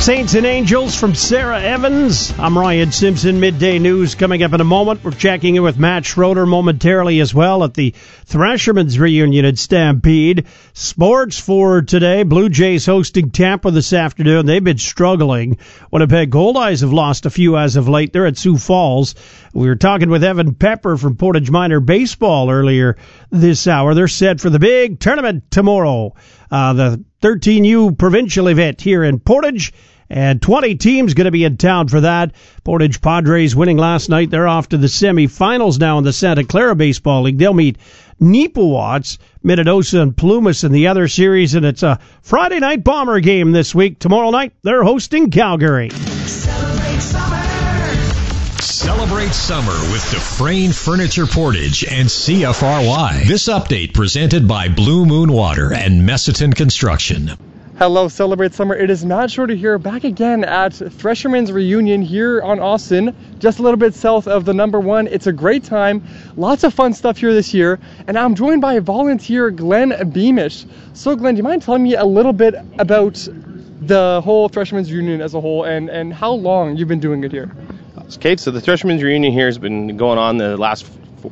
Saints and Angels from Sarah Evans. I'm Ryan Simpson. Midday News coming up in a moment. We're checking in with Matt Schroeder momentarily as well at the Threshermen's reunion at Stampede. Sports for today. Blue Jays hosting Tampa this afternoon. They've been struggling. Winnipeg Goldeyes have lost a few as of late. They're at Sioux Falls. We were talking with Evan Pepper from Portage Minor Baseball earlier this hour. They're set for the big tournament tomorrow. The 13U provincial event here in Portage. And 20 teams going to be in town for that. Portage Padres winning last night. They're off to the semifinals now in the Santa Clara Baseball League. They'll meet Neepawats, Minnedosa, and Plumas in the other series. And it's a Friday night Bomber game this week. Tomorrow night, they're hosting Calgary. Celebrate summer with Dufresne Furniture Portage and CFRY. This update presented by Blue Moon Water and Messiton Construction. Hello, Celebrate Summer. It is Matt Schroeder here, back again at Threshermen's reunion here on Austin, just a little bit south of the number one. It's a great time. Lots of fun stuff here this year. And I'm joined by volunteer Glenn Beamish. So Glenn, do you mind telling me a little bit about the whole Threshermen's reunion as a whole and how long you've been doing it here? Okay, so the Threshermen's reunion here has been going on the last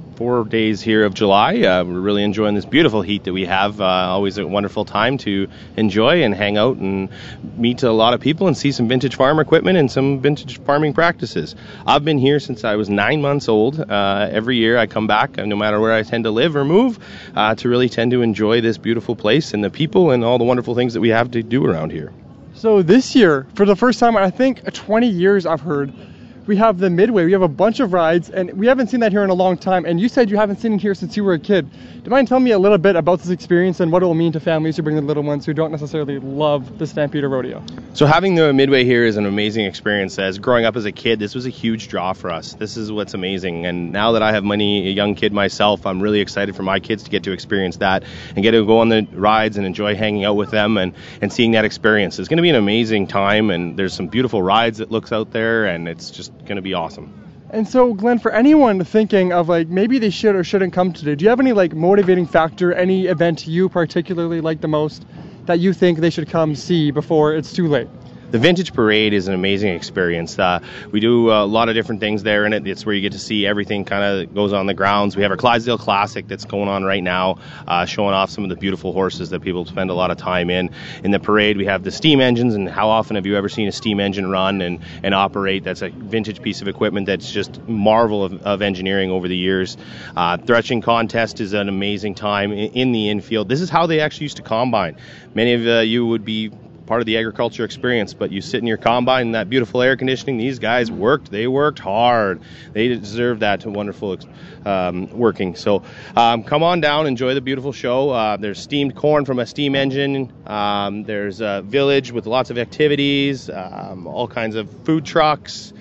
4 days here of July. We're really enjoying this beautiful heat that we have. Always a wonderful time to enjoy and hang out and meet a lot of people and see some vintage farm equipment and some vintage farming practices. I've been here since I was 9 months old. Every year I come back, no matter where I tend to live or move, to really tend to enjoy this beautiful place and the people and all the wonderful things that we have to do around here. So this year, for the first time in I think 20 years I've heard, we have the Midway. We have a bunch of rides, and we haven't seen that here in a long time. And you said you haven't seen it here since you were a kid. Do you mind telling me a little bit about this experience and what it will mean to families who bring the little ones who don't necessarily love the Stampede or rodeo? So having the Midway here is an amazing experience. As growing up as a kid, this was a huge draw for us. This is what's amazing. And now that I have a young kid myself, I'm really excited for my kids to get to experience that and get to go on the rides and enjoy hanging out with them and seeing that experience. It's going to be an amazing time, and there's some beautiful rides that looks out there, and it's just going to be awesome. And so, Glenn, for anyone thinking of maybe they should or shouldn't come today, do you have any motivating factor, any event you particularly like the most that you think they should come see before it's too late? The Vintage Parade is an amazing experience. We do a lot of different things there in it. It's where you get to see everything kind of goes on the grounds. We have our Clydesdale Classic that's going on right now, showing off some of the beautiful horses that people spend a lot of time in. In the parade, we have the steam engines, and how often have you ever seen a steam engine run and operate? That's a vintage piece of equipment that's just marvel of engineering over the years. Threshing contest is an amazing time in the infield. This is how they actually used to combine. Many of you would be part of the agriculture experience, but you sit in your combine in that beautiful air conditioning. These guys they worked hard. They deserve that wonderful working. So come on down, enjoy the beautiful show. There's steamed corn from a steam engine. There's a village with lots of activities, all kinds of food trucks,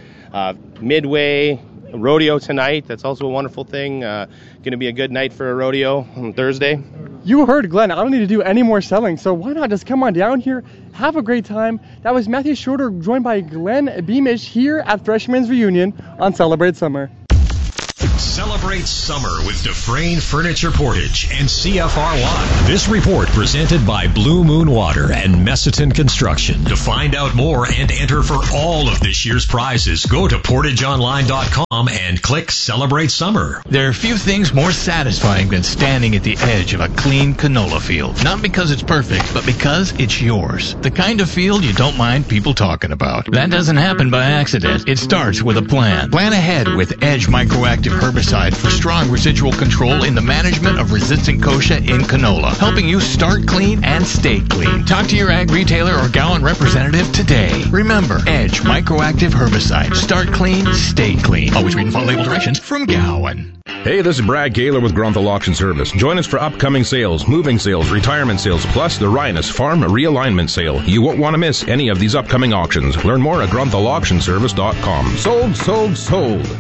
Midway, rodeo tonight. That's also a wonderful thing. Going to be a good night for a rodeo on Thursday. You heard Glenn. I don't need to do any more selling, so why not just come on down here, have a great time. That was Matthew Schroeder, joined by Glenn Beamish here at Threshermen's reunion on Celebrate Summer. Celebrate summer with Dufresne Furniture Portage and CFRY. This report presented by Blue Moon Water and Messiton Construction. To find out more and enter for all of this year's prizes, go to portageonline.com and click Celebrate Summer. There are few things more satisfying than standing at the edge of a clean canola field. Not because it's perfect, but because it's yours. The kind of field you don't mind people talking about. That doesn't happen by accident. It starts with a plan. Plan ahead with Edge Microactive Herbicide for strong residual control in the management of resistant kochia in canola, helping you start clean and stay clean. Talk to your ag retailer or Gowan representative today. Remember, Edge Microactive Herbicide. Start clean, stay clean. Always read and follow label directions from Gowan. Hey, this is Brad Gaylor with Grunthal Auction Service. Join us for upcoming sales, moving sales, retirement sales, plus the Rhinus Farm Realignment Sale. You won't want to miss any of these upcoming auctions. Learn more at grunthal-auctionservice.com. Sold, sold, sold.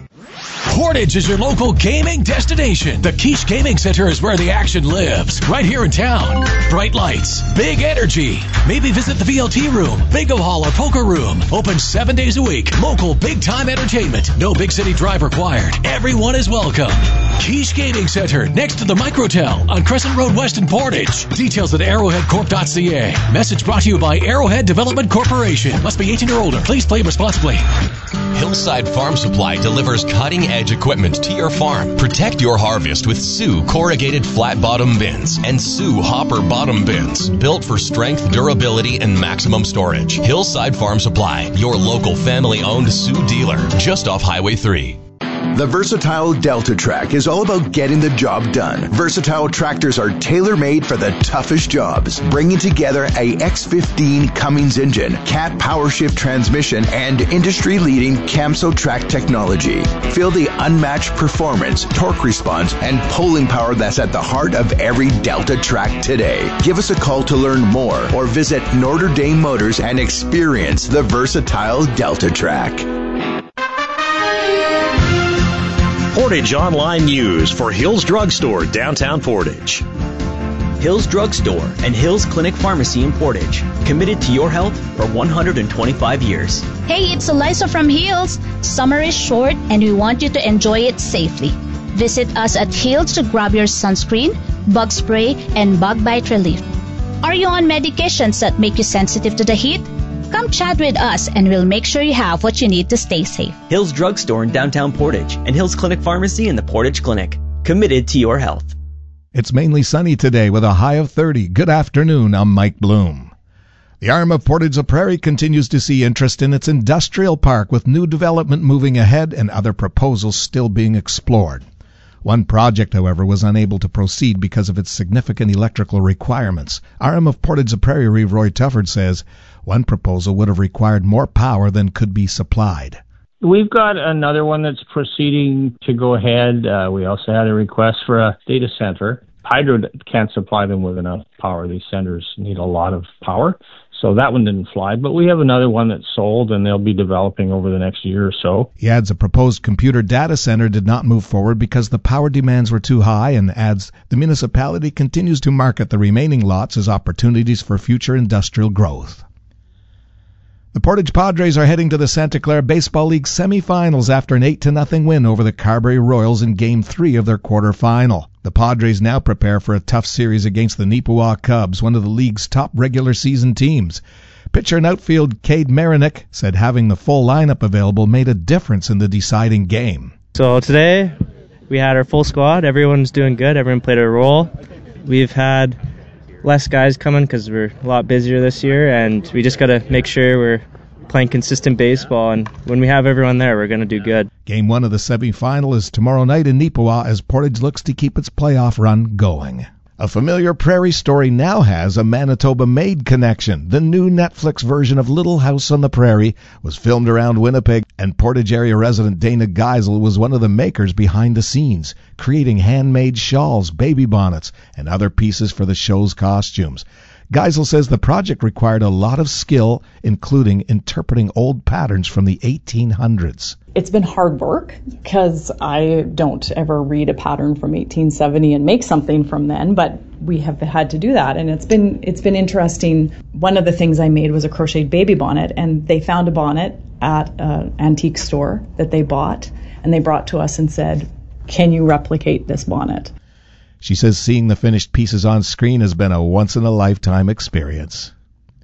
Portage is your local gaming destination. The Quiche Gaming Center is where the action lives, right here in town. Bright lights, big energy. Maybe visit the VLT room, bingo hall, or poker room. Open 7 days a week. Local big-time entertainment. No big city drive required. Everyone is welcome. Keys Gaming Center, next to the Microtel on Crescent Road West in Portage. Details at arrowheadcorp.ca. Message brought to you by Arrowhead Development Corporation. Must be 18 or older. Please play responsibly. Hillside Farm Supply delivers cutting-edge equipment to your farm. Protect your harvest with Sioux corrugated flat bottom bins and Sioux hopper bottom bins, built for strength, durability, and maximum storage. Hillside Farm Supply, your local family-owned Sioux dealer, just off Highway 3. The Versatile Delta Track is all about getting the job done. Versatile tractors are tailor-made for the toughest jobs, bringing together a X15 Cummins engine, Cat PowerShift transmission, and industry-leading Camso track technology. Feel the unmatched performance, torque response, and pulling power that's at the heart of every Delta track today. Give us a call to learn more or visit Notre Dame Motors and experience the Versatile Delta Track. Portage Online News for Hills Drug Store, downtown Portage. Hills Drug Store and Hills Clinic Pharmacy in Portage. Committed to your health for 125 years. Hey, it's Eliza from Hills. Summer is short and we want you to enjoy it safely. Visit us at Hills to grab your sunscreen, bug spray, and bug bite relief. Are you on medications that make you sensitive to the heat? Come chat with us and we'll make sure you have what you need to stay safe. Hills Drug Store in downtown Portage and Hills Clinic Pharmacy in the Portage Clinic. Committed to your health. It's mainly sunny today with a high of 30. Good afternoon, I'm Mike Bloom. The arm of Portage-la-Prairie continues to see interest in its industrial park with new development moving ahead and other proposals still being explored. One project, however, was unable to proceed because of its significant electrical requirements. RM of Portage-la-Prairie, Roy Tufford, says one proposal would have required more power than could be supplied. We've got another one that's proceeding to go ahead. We also had a request for a data center. Hydro can't supply them with enough power. These centers need a lot of power. So that one didn't fly, but we have another one that's sold, and they'll be developing over the next year or so. He adds a proposed computer data center did not move forward because the power demands were too high, and adds the municipality continues to market the remaining lots as opportunities for future industrial growth. The Portage Padres are heading to the Santa Clara Baseball League semifinals after an 8-0 win over the Carberry Royals in Game 3 of their quarterfinal. The Padres now prepare for a tough series against the Neepawa Cubs, one of the league's top regular season teams. Pitcher and outfield Cade Marinick said having the full lineup available made a difference in the deciding game. So today we had our full squad. Everyone's doing good. Everyone played a role. We've had less guys coming because we're a lot busier this year, and we just got to make sure we're playing consistent baseball, and when we have everyone there, we're going to do good. Game 1 of the semifinal is tomorrow night in Neepawa as Portage looks to keep its playoff run going. A familiar prairie story now has a Manitoba-made connection. The new Netflix version of Little House on the Prairie was filmed around Winnipeg, and Portage area resident Dana Geisel was one of the makers behind the scenes, creating handmade shawls, baby bonnets, and other pieces for the show's costumes. Geisel says the project required a lot of skill, including interpreting old patterns from the 1800s. It's been hard work because I don't ever read a pattern from 1870 and make something from then, but we have had to do that, and it's been interesting. One of the things I made was a crocheted baby bonnet, and they found a bonnet at an antique store that they bought, and they brought to us and said, "Can you replicate this bonnet?" She says seeing the finished pieces on screen has been a once-in-a-lifetime experience.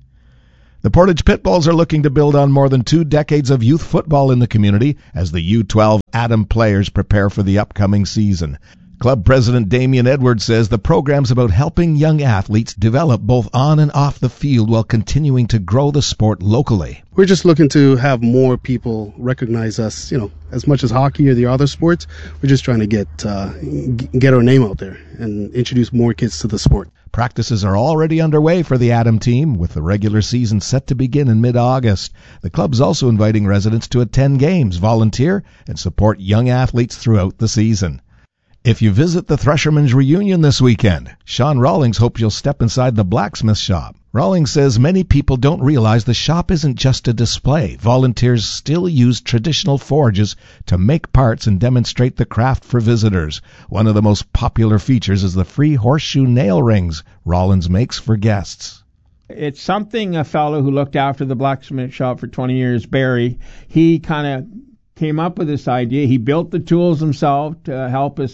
The Portage Pitbulls are looking to build on more than 2 decades of youth football in the community as the U12 Adam players prepare for the upcoming season. Club President Damien Edwards says the program's about helping young athletes develop both on and off the field while continuing to grow the sport locally. We're just looking to have more people recognize us, as much as hockey or the other sports. We're just trying to get our name out there and introduce more kids to the sport. Practices are already underway for the Adam team, with the regular season set to begin in mid-August. The club's also inviting residents to attend games, volunteer, and support young athletes throughout the season. If you visit the Threshermen's reunion this weekend, Sean Rawlings hopes you'll step inside the blacksmith shop. Rawlings says many people don't realize the shop isn't just a display. Volunteers still use traditional forges to make parts and demonstrate the craft for visitors. One of the most popular features is the free horseshoe nail rings Rawlings makes for guests. It's something a fellow who looked after the blacksmith shop for 20 years, Barry, he kind of came up with this idea. He built the tools himself to help his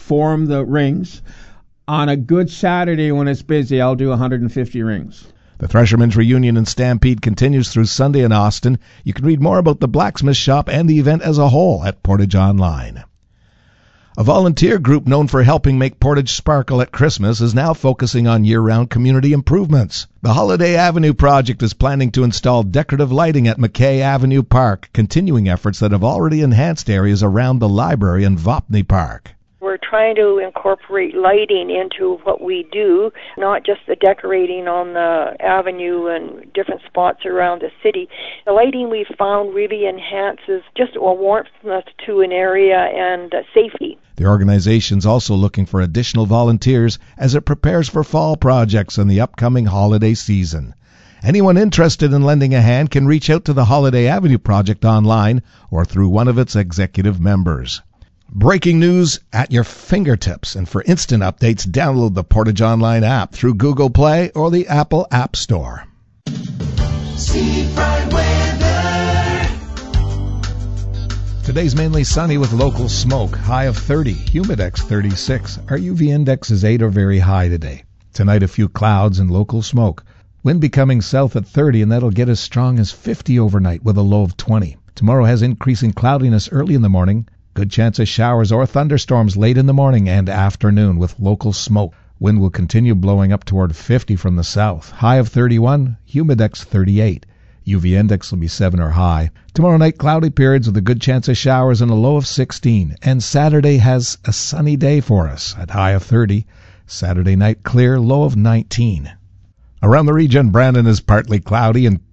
form the rings. On a good Saturday when it's busy, I'll do 150 rings. The Threshermen's Reunion and Stampede continues through Sunday in Austin. You can read more about the blacksmith shop and the event as a whole at Portage Online. A volunteer group known for helping make Portage sparkle at Christmas is now focusing on year-round community improvements. The Holiday Avenue Project is planning to install decorative lighting at McKay Avenue Park, continuing efforts that have already enhanced areas around the library and Vopney Park. We're trying to incorporate lighting into what we do, not just the decorating on the avenue and different spots around the city. The lighting we've found really enhances just a warmthness to an area and safety. The organization's also looking for additional volunteers as it prepares for fall projects in the upcoming holiday season. Anyone interested in lending a hand can reach out to the Holiday Avenue Project online or through one of its executive members. Breaking news at your fingertips, and for instant updates, download the Portage Online app through Google Play or the Apple App Store. Seafront weather. Today's mainly sunny with local smoke, high of 30, humidex 36. Our UV index is 8 or very high today. Tonight a few clouds and local smoke. Wind becoming south at 30, and that'll get as strong as 50 overnight with a low of 20. Tomorrow has increasing cloudiness early in the morning. Good chance of showers or thunderstorms late in the morning and afternoon with local smoke. Wind will continue blowing up toward 50 from the south. High of 31, humidex 38. UV index will be 7 or high. Tomorrow night, cloudy periods with a good chance of showers and a low of 16. And Saturday has a sunny day for us at high of 30. Saturday night clear, low of 19. Around the region, Brandon is partly cloudy and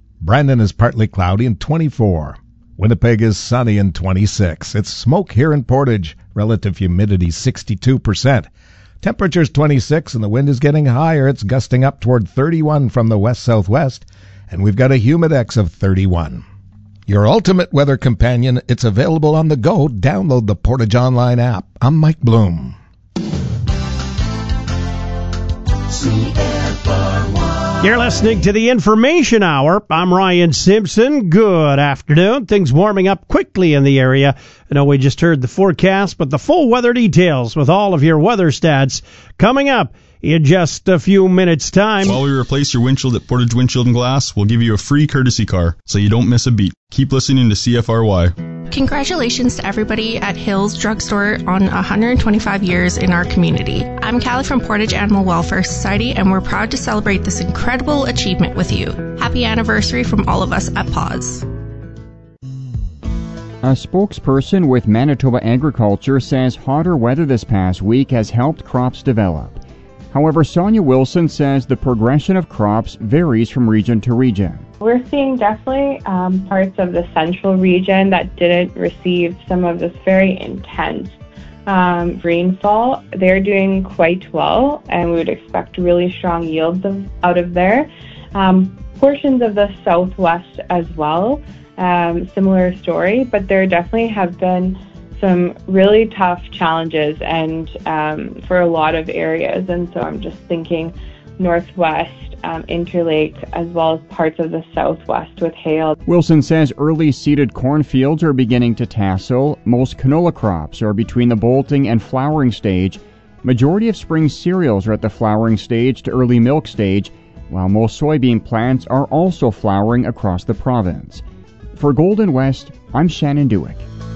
24. Winnipeg is sunny and 26. It's smoke here in Portage. Relative humidity 62%. Temperature's 26 and the wind is getting higher. It's gusting up toward 31 from the west-southwest. And we've got a humidex of 31. Your ultimate weather companion. It's available on the go. Download the Portage Online app. I'm Mike Bloom. You're listening to the Information Hour. I'm Ryan Simpson. Good afternoon. Things warming up quickly in the area. I know we just heard the forecast, but the full weather details with all of your weather stats coming up in just a few minutes' time. While we replace your windshield at Portage Windshield and Glass, we'll give you a free courtesy car so you don't miss a beat. Keep listening to CFRY. Congratulations to everybody at Hills Drugstore on 125 years in our community. I'm Callie from Portage Animal Welfare Society, and we're proud to celebrate this incredible achievement with you. Happy anniversary from all of us at PAWS. A spokesperson with Manitoba Agriculture says hotter weather this past week has helped crops develop. However, Sonia Wilson says the progression of crops varies from region to region. We're seeing definitely parts of the central region that didn't receive some of this very intense rainfall. They're doing quite well, and we would expect really strong yields out of there. Portions of the southwest as well, similar story, but there definitely have been some really tough challenges and for a lot of areas, and so I'm just thinking northwest, Interlake, as well as parts of the southwest with hail. Wilson says early seeded cornfields are beginning to tassel. Most canola crops are between the bolting and flowering stage. Majority of spring cereals are at the flowering stage to early milk stage, while most soybean plants are also flowering across the province. For Golden West, I'm Shannon Dewick.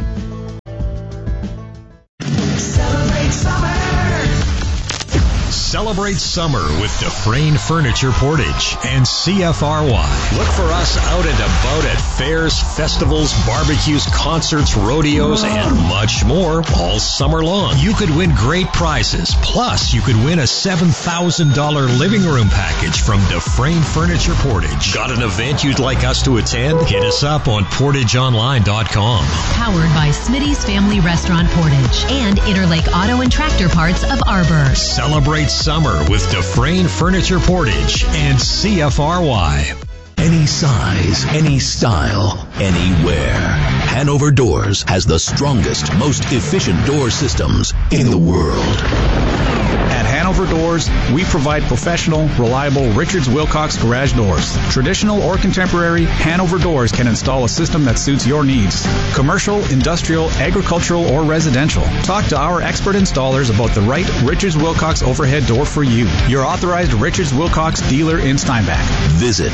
Celebrate summer with Dufresne Furniture Portage and CFRY. Look for us out and about at fairs, festivals, barbecues, concerts, rodeos, and much more all summer long. You could win great prizes. Plus, you could win a $7,000 living room package from Dufresne Furniture Portage. Got an event you'd like us to attend? Hit us up on PortageOnline.com. Powered by Smitty's Family Restaurant Portage and Interlake Auto and Tractor Parts of Arbor. Celebrate summer with Dufresne Furniture Portage and CFRY. Any size, any style, anywhere. Hanover Doors has the strongest, most efficient door systems in the world. At Hanover Doors, we provide professional, reliable Richards Wilcox garage doors. Traditional or contemporary, Hanover Doors can install a system that suits your needs. Commercial, industrial, agricultural, or residential. Talk to our expert installers about the right Richards Wilcox overhead door for you. Your authorized Richards Wilcox dealer in Steinbach. Visit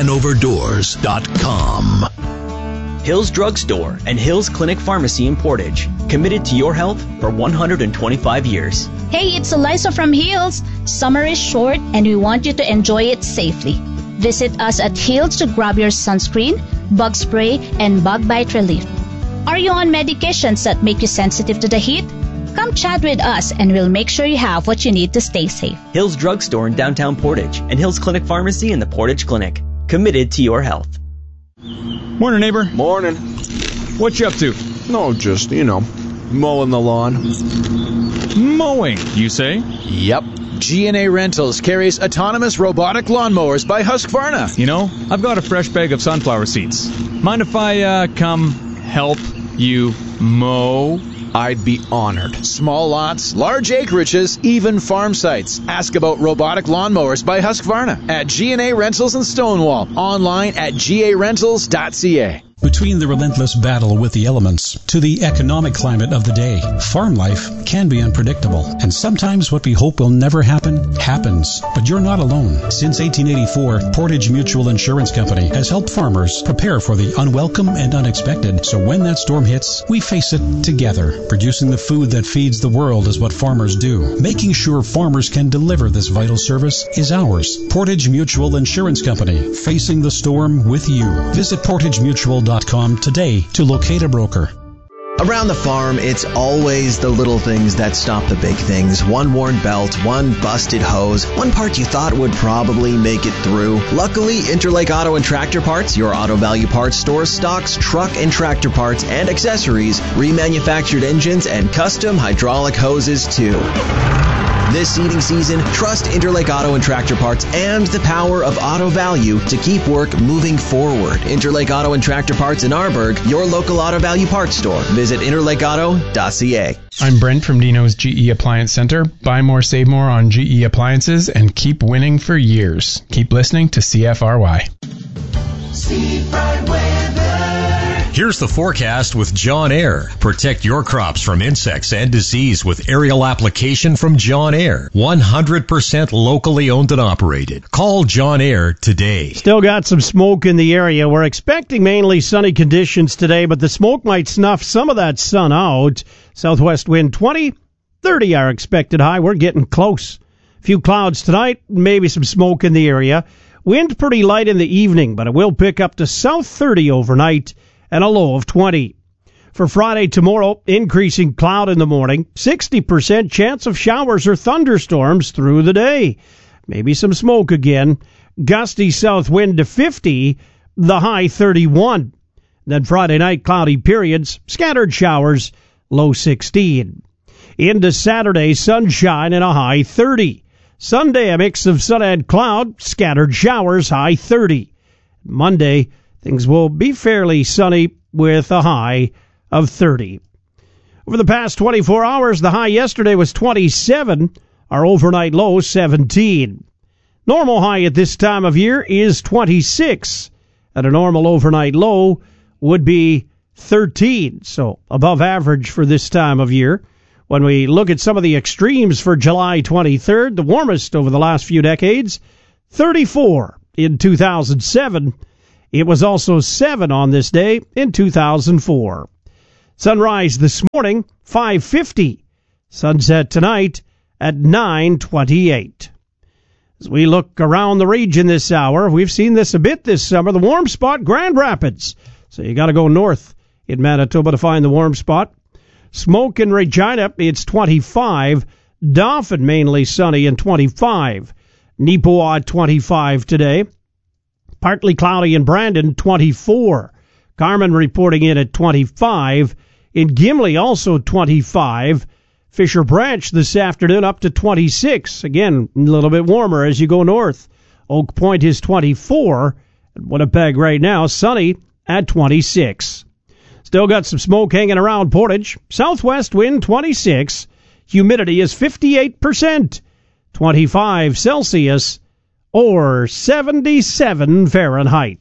HanoverDoors.com. Hills Drug Store and Hills Clinic Pharmacy in Portage. Committed to your health for 125 years. Hey, it's Eliza from Hills. Summer is short and we want you to enjoy it safely. Visit us at Hills to grab your sunscreen, bug spray, and bug bite relief. Are you on medications that make you sensitive to the heat? Come chat with us and we'll make sure you have what you need to stay safe. Hills Drug Store in downtown Portage and Hills Clinic Pharmacy in the Portage Clinic. Committed to your health. Morning, neighbor. Morning. What you up to? No, just, mowing the lawn. Mowing, you say? Yep. G&A Rentals carries autonomous robotic lawnmowers by Husqvarna. I've got a fresh bag of sunflower seeds. Mind if I come help you mow? I'd be honored. Small lots, large acreages, even farm sites. Ask about robotic lawnmowers by Husqvarna at G&A Rentals in Stonewall. Online at garentals.ca. Between the relentless battle with the elements to the economic climate of the day, farm life can be unpredictable. And sometimes what we hope will never happen, happens. But you're not alone. Since 1884, Portage Mutual Insurance Company has helped farmers prepare for the unwelcome and unexpected. So when that storm hits, we face it together. Producing the food that feeds the world is what farmers do. Making sure farmers can deliver this vital service is ours. Portage Mutual Insurance Company, facing the storm with you. Visit portagemutual.com today to locate a broker. Around the farm, it's always the little things that stop the big things. One worn belt, one busted hose, one part you thought would probably make it through. Luckily, Interlake Auto and Tractor Parts, your auto value parts store, stocks truck and tractor parts and accessories, remanufactured engines, and custom hydraulic hoses too. This seeding season, trust Interlake Auto and Tractor Parts and the power of auto value to keep work moving forward. Interlake Auto and Tractor Parts in Arborg, your local auto value parts store. Visit interlakeauto.ca. I'm Brent from Dino's GE Appliance Center. Buy more, save more on GE appliances and keep winning for years. Keep listening to CFRY. Seafront weather. Here's the forecast with John Air. Protect your crops from insects and disease with aerial application from John Air. 100% locally owned and operated. Call John Air today. Still got some smoke in the area. We're expecting mainly sunny conditions today, but the smoke might snuff some of that sun out. Southwest wind 20, 30 our expected high. We're getting close. Few clouds tonight, maybe some smoke in the area. Wind pretty light in the evening, but it will pick up to south 30 overnight and a low of 20. For Friday tomorrow, increasing cloud in the morning, 60% chance of showers or thunderstorms through the day. Maybe some smoke again. Gusty south wind to 50, the high 31. Then Friday night, cloudy periods, scattered showers, low 16. Into Saturday, sunshine and a high 30. Sunday, a mix of sun and cloud, scattered showers, high 30. Monday, things will be fairly sunny with a high of 30. Over the past 24 hours, the high yesterday was 27, our overnight low 17. Normal high at this time of year is 26, and a normal overnight low would be 13, so above average for this time of year. When we look at some of the extremes for July 23rd, the warmest over the last few decades, 34 in 2007. It was also 7 on this day in 2004. Sunrise this morning, 5:50. Sunset tonight at 9:28. As we look around the region this hour, we've seen this a bit this summer. The warm spot, Grand Rapids. So you got to go north in Manitoba to find the warm spot. Smoke in Regina, it's 25. Dauphin mainly sunny and 25. Neepawa 25 today. Partly cloudy in Brandon, 24. Carmen reporting in at 25. In Gimli, also 25. Fisher Branch this afternoon up to 26. Again, a little bit warmer as you go north. Oak Point is 24. Winnipeg right now, sunny at 26. Still got some smoke hanging around Portage. Southwest wind 26. Humidity is 58%. 25 Celsius or 77 Fahrenheit.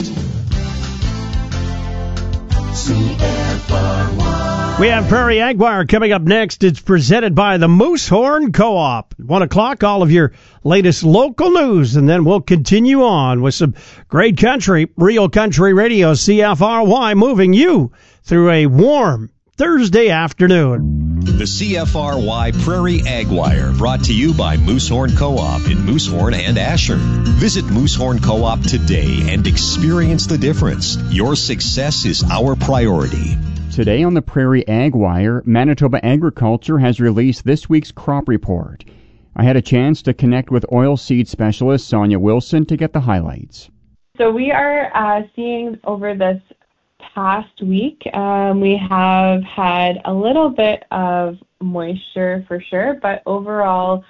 We have Prairie Ag Wire coming up next. It's presented by the Moosehorn Co-op. 1 o'clock, all of your latest local news, and then we'll continue on with some great country, real country radio, CFRY, moving you through a warm Thursday afternoon. The CFRY Prairie Ag Wire, brought to you by Moosehorn Co-op in Moosehorn and Asher. Visit Moosehorn Co-op today and experience the difference. Your success is our priority. Today on the Prairie Ag Wire, Manitoba Agriculture has released this week's crop report. I had a chance to connect with oilseed specialist Sonia Wilson to get the highlights. So we are seeing over this past week, we have had a little bit of moisture for sure, but overall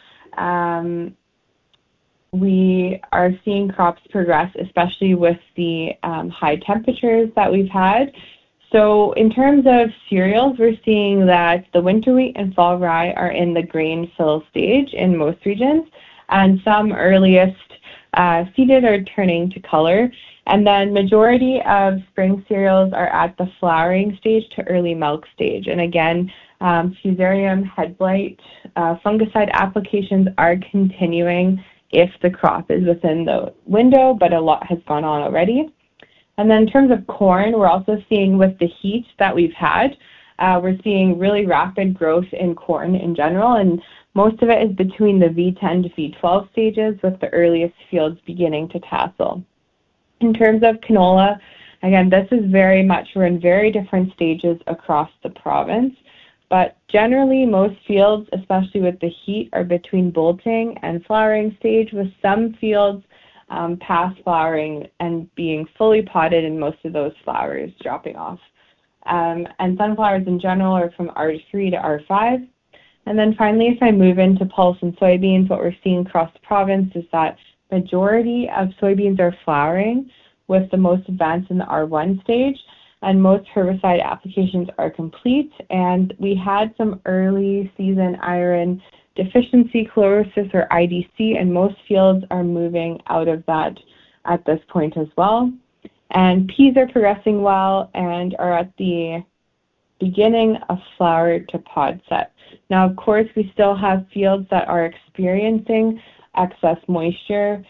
we are seeing crops progress, especially with the high temperatures that we've had. So in terms of cereals, we're seeing that the winter wheat and fall rye are in the grain fill stage in most regions, and some earliest seeded are turning to color. And then majority of spring cereals are at the flowering stage to early milk stage. And again, Fusarium, head blight, fungicide applications are continuing if the crop is within the window, but a lot has gone on already. And then in terms of corn, we're also seeing with the heat that we've had, we're seeing really rapid growth in corn in general, and most of it is between the V10 to V12 stages, with the earliest fields beginning to tassel. In terms of canola, again, this is very much, we're in very different stages across the province, but generally most fields, especially with the heat, are between bolting and flowering stage, with some fields past flowering and being fully potted and most of those flowers dropping off. And sunflowers in general are from R3 to R5. And then finally, if I move into pulse and soybeans, what we're seeing across the province is that majority of soybeans are flowering, with the most advanced in the R1 stage, and most herbicide applications are complete. And we had some early season iron deficiency chlorosis or IDC, and most fields are moving out of that at this point as well. And peas are progressing well and are at the beginning of flower to pod set. Now, of course, we still have fields that are experiencing excess moisture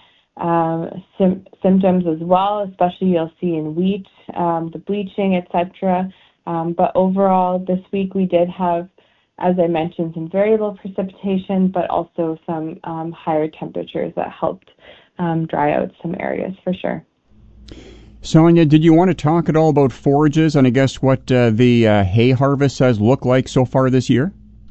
symptoms as well, especially you'll see in wheat, the bleaching, etc. But overall, this week we did have, as I mentioned, some variable precipitation, but also some higher temperatures that helped dry out some areas for sure. Sonia, did you want to talk at all about forages and I guess what the hay harvest has looked like so far this year?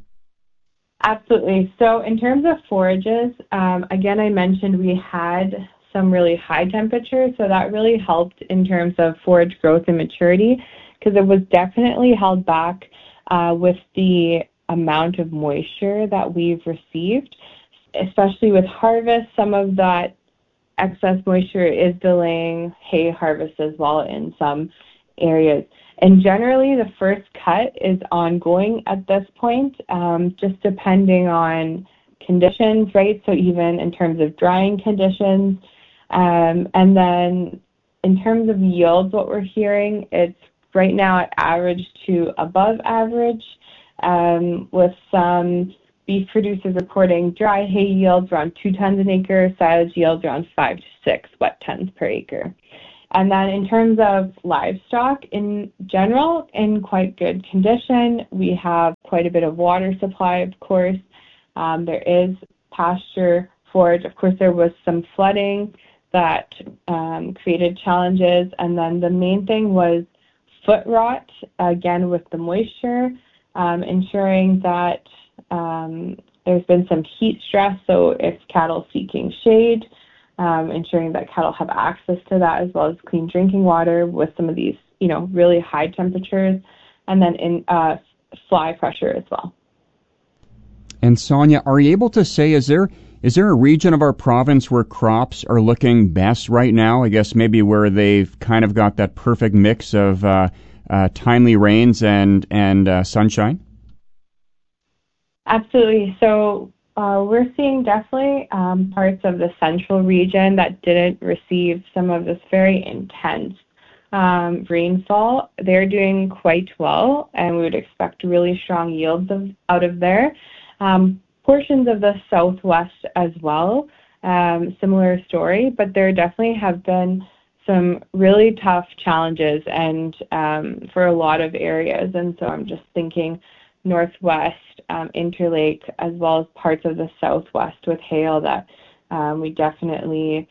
Absolutely. So in terms of forages, again, I mentioned we had some really high temperatures, so that really helped in terms of forage growth and maturity, because it was definitely held back with the amount of moisture that we've received, especially with harvest. Some of that excess moisture is delaying hay harvest as well in some areas. And generally, the first cut is ongoing at this point, just depending on conditions, right? So even in terms of drying conditions. And then in terms of yields, what we're hearing, it's right now at average to above average, with some beef producers reporting dry hay yields around 2 tons an acre, silage yields around 5 to 6 wet tons per acre. And then in terms of livestock in general, in quite good condition. We have quite a bit of water supply, of course. There is pasture forage. Of course, there was some flooding that created challenges. And then the main thing was foot rot, again with the moisture, ensuring that there's been some heat stress. So if cattle seeking shade, ensuring that cattle have access to that, as well as clean drinking water with some of these, really high temperatures, and then in fly pressure as well. And Sonia, are you able to say, is there Is there a region of our province where crops are looking best right now? I guess maybe where they've kind of got that perfect mix of timely rains and sunshine? Absolutely. So we're seeing definitely parts of the central region that didn't receive some of this very intense rainfall. They're doing quite well, and we would expect really strong yields out of there. Portions of the southwest as well, similar story, but there definitely have been some really tough challenges and for a lot of areas. And so I'm just thinking northwest, Interlake, as well as parts of the southwest with hail that we definitely,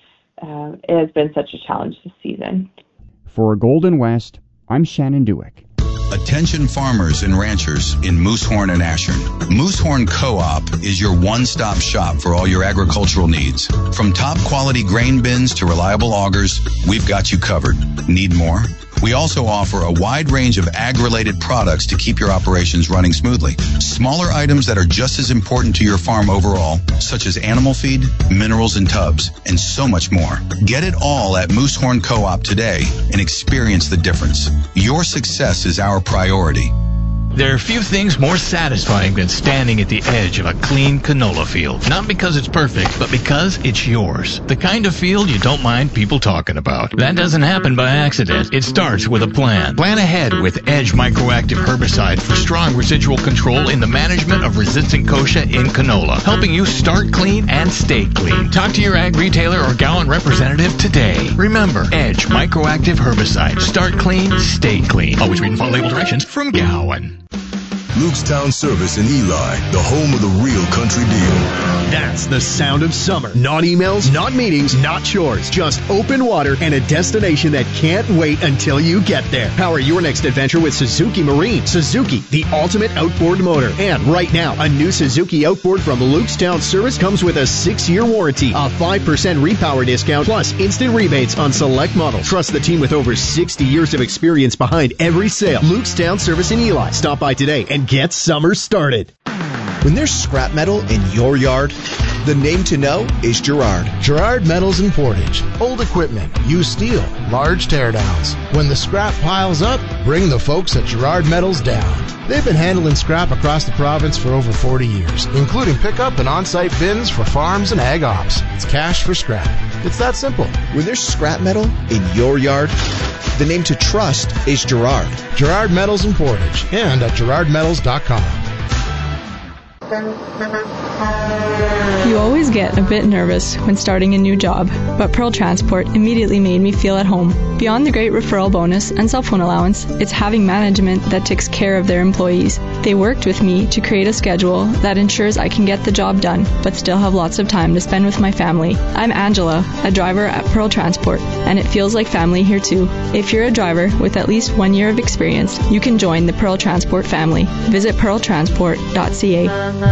it has been such a challenge this season. For Golden West, I'm Shannon Dewick. Attention farmers and ranchers in Moosehorn and Ashern. Moosehorn Co-op is your one-stop shop for all your agricultural needs. From top quality grain bins to reliable augers, we've got you covered. Need more? We also offer a wide range of ag-related products to keep your operations running smoothly. Smaller items that are just as important to your farm overall, such as animal feed, minerals and tubs, and so much more. Get it all at Moosehorn Co-op today and experience the difference. Your success is our priority. There are few things more satisfying than standing at the edge of a clean canola field. Not because it's perfect, but because it's yours. The kind of field you don't mind people talking about. That doesn't happen by accident. It starts with a plan. Plan ahead with Edge Microactive Herbicide for strong residual control in the management of resistant kochia in canola, helping you start clean and stay clean. Talk to your ag retailer or Gowan representative today. Remember, Edge Microactive Herbicide. Start clean, stay clean. Always read and follow label directions from Gowan. Lukestown Service in Eli, the home of the real country deal. That's the sound of summer. Not emails, not meetings, not chores. Just open water and a destination that can't wait until you get there. Power your next adventure with Suzuki Marine. Suzuki, the ultimate outboard motor. And right now, a new Suzuki outboard from Lukestown Service comes with a 6-year warranty, a 5% repower discount, plus instant rebates on select models. Trust the team with over 60 years of experience behind every sale. Lukestown Service in Eli. Stop by today and get summer started. When there's scrap metal in your yard, the name to know is Girard. Girard Metals in Portage. Old equipment, used steel, large teardowns. When the scrap piles up, bring the folks at Girard Metals down. They've been handling scrap across the province for over 40 years, including pickup and on-site bins for farms and ag ops. It's cash for scrap. It's that simple. When there's scrap metal in your yard, the name to trust is Girard. Girard Metals in Portage and at girardmetals.com. You always get a bit nervous when starting a new job, but Pearl Transport immediately made me feel at home. Beyond the great referral bonus and cell phone allowance, it's having management that takes care of their employees. They worked with me to create a schedule that ensures I can get the job done, but still have lots of time to spend with my family. I'm Angela, a driver at Pearl Transport, and it feels like family here too. If you're a driver with at least 1 year of experience, you can join the Pearl Transport family. Visit pearltransport.ca.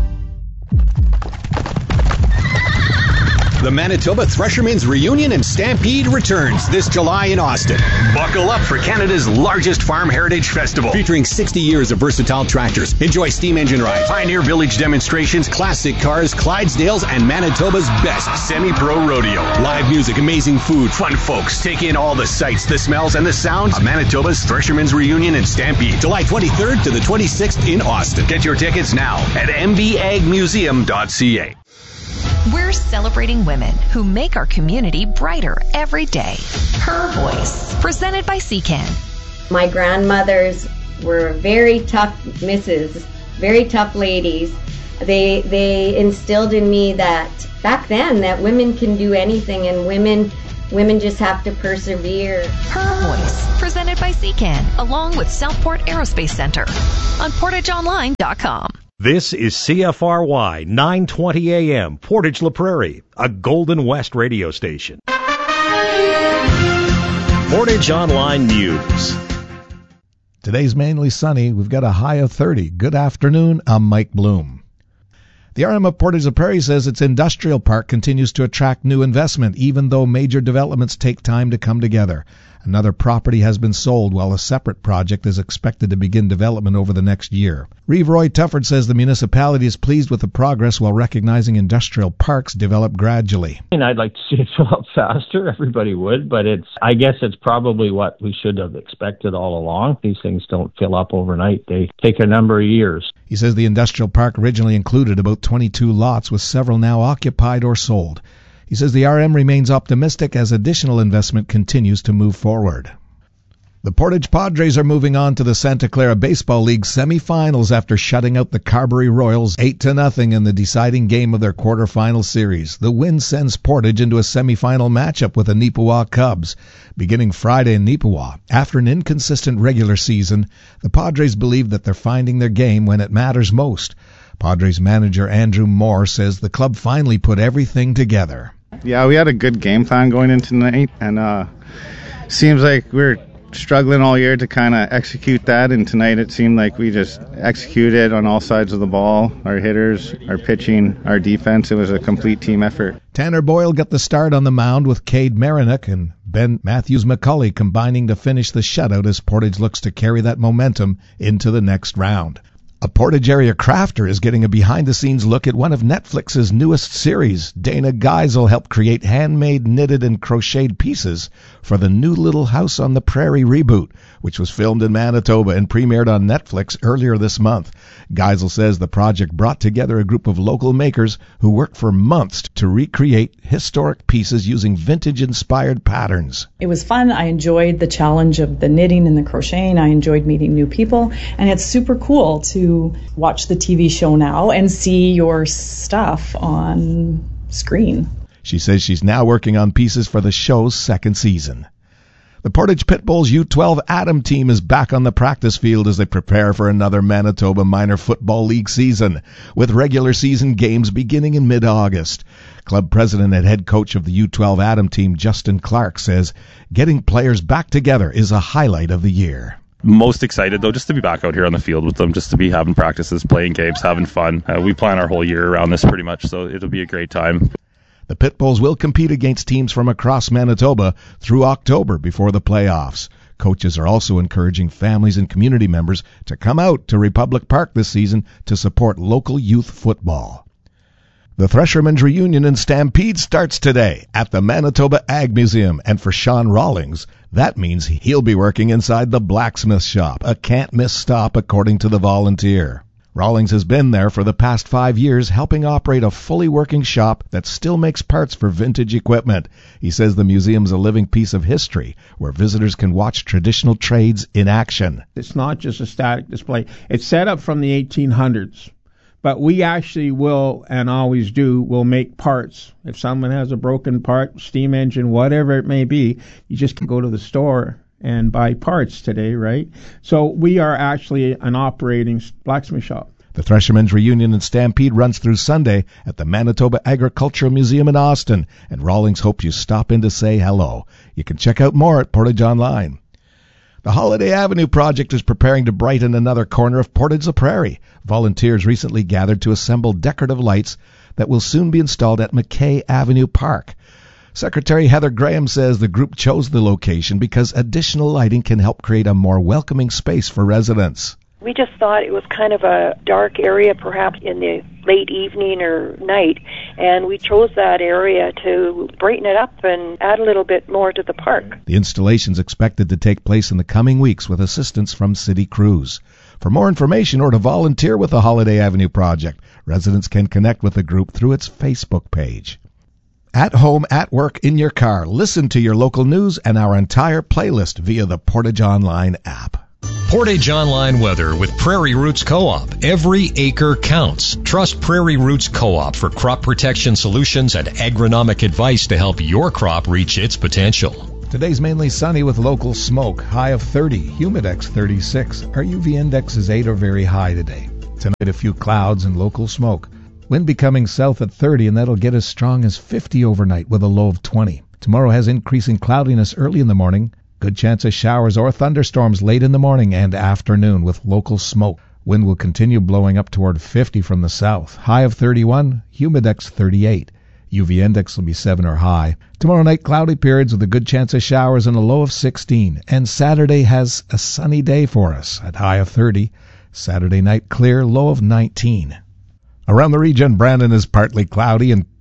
The Manitoba Threshermen's Reunion and Stampede returns this July in Austin. Buckle up for Canada's largest farm heritage festival, featuring 60 years of versatile tractors. Enjoy steam engine rides, Pioneer Village demonstrations, classic cars, Clydesdales, and Manitoba's best semi-pro rodeo. Live music, amazing food, fun folks. Take in all the sights, the smells, and the sounds of Manitoba's Threshermen's Reunion and Stampede, July 23rd to the 26th in Austin. Get your tickets now at mvagmuseum.ca. We're celebrating women who make our community brighter every day. Her Voice, presented by CCAN. My grandmothers were very tough misses, very tough ladies. They instilled in me that back then that women can do anything and women just have to persevere. Her Voice, presented by CCAN, along with Southport Aerospace Center on PortageOnline.com. This is CFRY 920 AM, Portage La Prairie, a Golden West radio station. Portage Online News. Today's mainly sunny. We've got a high of 30. Good afternoon. I'm Mike Bloom. The RM of Portage La Prairie says its industrial park continues to attract new investment, even though major developments take time to come together. Another property has been sold, while a separate project is expected to begin development over the next year. Reeve Roy Tufford says the municipality is pleased with the progress while recognizing industrial parks develop gradually. I'd like to see it fill up faster. Everybody would, but I guess it's probably what we should have expected all along. These things don't fill up overnight. They take a number of years. He says the industrial park originally included about 22 lots, with several now occupied or sold. He says the RM remains optimistic as additional investment continues to move forward. The Portage Padres are moving on to the Santa Clara Baseball League semifinals after shutting out the Carberry Royals 8-0 in the deciding game of their quarterfinal series. The win sends Portage into a semifinal matchup with the Neepawa Cubs. Beginning Friday in Neepawa, after an inconsistent regular season, the Padres believe that they're finding their game when it matters most. Padres manager Andrew Moore says the club finally put everything together. Yeah, we had a good game plan going into tonight, and seems like we're struggling all year to kind of execute that, and tonight it seemed like we just executed on all sides of the ball. Our hitters, our pitching, our defense. It was a complete team effort. Tanner Boyle got the start on the mound with Cade Marinick and Ben Matthews-McCulley combining to finish the shutout as Portage looks to carry that momentum into the next round. A Portage area crafter is getting a behind-the-scenes look at one of Netflix's newest series. Dana Geisel helped create handmade, knitted, and crocheted pieces for the new Little House on the Prairie reboot, which was filmed in Manitoba and premiered on Netflix earlier this month. Geisel says the project brought together a group of local makers who worked for months to recreate historic pieces using vintage-inspired patterns. It was fun. I enjoyed the challenge of the knitting and the crocheting. I enjoyed meeting new people, and it's super cool to watch the TV show now and see your stuff on screen. She says she's now working on pieces for the show's second season. The Portage Pitbulls U12 Atom team is back on the practice field as they prepare for another Manitoba Minor Football League season, with regular season games beginning in mid-August. Club president and head coach of the U12 Atom team, Justin Clark, says getting players back together is a highlight of the year. Most excited, though, just to be back out here on the field with them, just to be having practices, playing games, having fun. We plan our whole year around this pretty much, so it'll be a great time. The Pitbulls will compete against teams from across Manitoba through October before the playoffs. Coaches are also encouraging families and community members to come out to Republic Park this season to support local youth football. The Threshermen's Reunion and Stampede starts today at the Manitoba Ag Museum, and for Sean Rawlings, that means he'll be working inside the blacksmith shop, a can't-miss stop according to the Volunteer. Rawlings has been there for the past 5 years, helping operate a fully working shop that still makes parts for vintage equipment. He says the museum's a living piece of history where visitors can watch traditional trades in action. It's not just a static display. It's set up from the 1800s. But we actually will, and always do, will make parts. If someone has a broken part, steam engine, whatever it may be, you just can go to the store and buy parts today, right? So we are actually an operating blacksmith shop. The Threshermen's Reunion and Stampede runs through Sunday at the Manitoba Agricultural Museum in Austin, and Rawlings hopes you stop in to say hello. You can check out more at Portage Online. The Holiday Avenue project is preparing to brighten another corner of Portage la Prairie. Volunteers recently gathered to assemble decorative lights that will soon be installed at McKay Avenue Park. Secretary Heather Graham says the group chose the location because additional lighting can help create a more welcoming space for residents. We just thought it was kind of a dark area, perhaps in the late evening or night, and we chose that area to brighten it up and add a little bit more to the park. The installation is expected to take place in the coming weeks with assistance from City Crews. For more information or to volunteer with the Holiday Avenue project, residents can connect with the group through its Facebook page. At home, at work, in your car, listen to your local news and our entire playlist via the Portage Online app. Portage Online weather with Prairie Roots Co-op. Every acre counts. Trust Prairie Roots Co-op for crop protection solutions and agronomic advice to help your crop reach its potential. Today's mainly sunny with local smoke. High of 30, humidex 36. Our UV index is 8 or very high today. Tonight a few clouds and local smoke. Wind becoming south at 30, and that'll get as strong as 50 overnight with a low of 20. Tomorrow has increasing cloudiness early in the morning. Good chance of showers or thunderstorms late in the morning and afternoon with local smoke. Wind will continue blowing up toward 50 from the south. High of 31, humidex 38. UV index will be 7 or high. Tomorrow night, cloudy periods with a good chance of showers and a low of 16. And Saturday has a sunny day for us at high of 30. Saturday night, clear, low of 19. Around the region, Brandon is partly cloudy and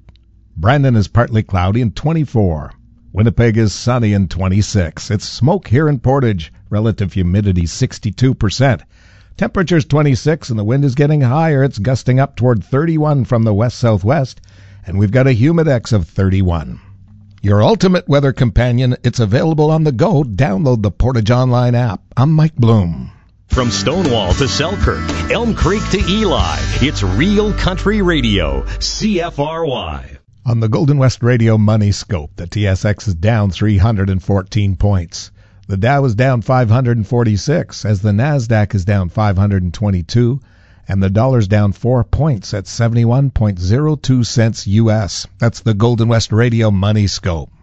24. Winnipeg is sunny and 26. It's smoke here in Portage. Relative humidity 62%. Temperature's 26 and the wind is getting higher. It's gusting up toward 31 from the west-southwest. And we've got a humidex of 31. Your ultimate weather companion. It's available on the go. Download the Portage Online app. I'm Mike Bloom. From Stonewall to Selkirk, Elm Creek to Eli, it's Real Country Radio, CFRY. On the Golden West Radio Money Scope, the TSX is down 314 points. The Dow is down 546, as the NASDAQ is down 522, and the dollar's down 4 points at 71.02 cents U.S. That's the Golden West Radio Money Scope.